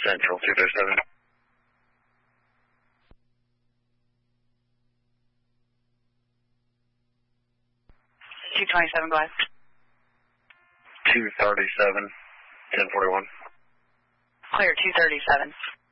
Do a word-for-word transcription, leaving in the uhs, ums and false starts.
Central, two thirty-seven. two twenty-seven, go ahead. two thirty-seven, ten forty-one. Clear, two thirty-seven.